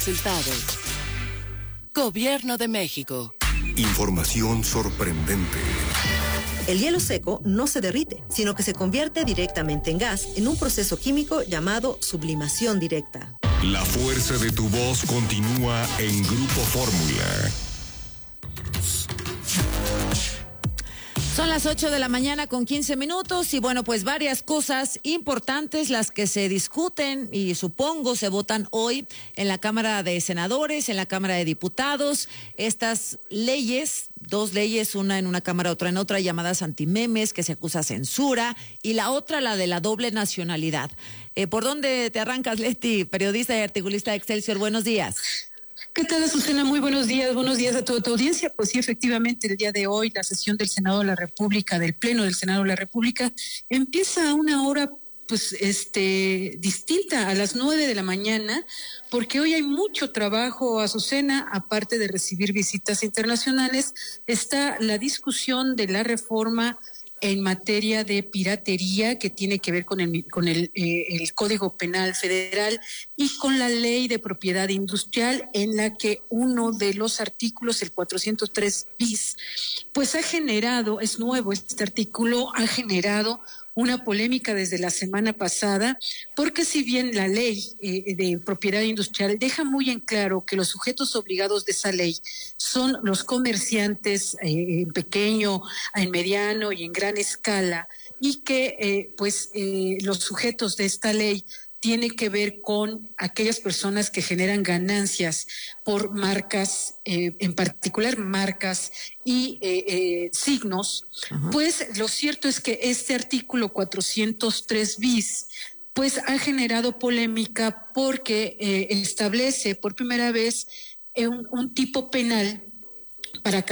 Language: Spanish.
Resultados. Gobierno de México. Información sorprendente. El hielo seco no se derrite, sino que se convierte directamente en gas en un proceso químico llamado sublimación directa. La fuerza de tu voz continúa en Grupo Fórmula. Son las 8:15 a.m. y bueno, pues varias cosas importantes las que se discuten y supongo se votan hoy en la Cámara de Senadores, en la Cámara de Diputados. Estas leyes, dos leyes, una en una cámara, otra en otra, llamadas antimemes, que se acusa censura, y la otra, la de la doble nacionalidad. ¿Por dónde te arrancas, Leti, periodista y articulista de Excelsior? Buenos días. ¿Qué tal, Azucena? Muy buenos días a toda tu audiencia. Pues sí, efectivamente, el día de hoy la sesión del Senado de la República, del Pleno del Senado de la República, empieza a una hora pues distinta, a las 9 de la mañana, porque hoy hay mucho trabajo, Azucena. Aparte de recibir visitas internacionales, está la discusión de la reforma en materia de piratería, que tiene que ver con el Código Penal Federal y con la Ley de Propiedad Industrial, en la que uno de los artículos, el 403 bis, pues ha generado, es nuevo este artículo, ha generado una polémica desde la semana pasada, porque si bien la ley de propiedad industrial deja muy en claro que los sujetos obligados de esa ley son los comerciantes en pequeño, en mediano y en gran escala, y que los sujetos de esta ley tiene que ver con aquellas personas que generan ganancias por marcas, en particular marcas y signos. Ajá. Pues lo cierto es que este artículo 403 bis pues ha generado polémica porque establece por primera vez un tipo penal para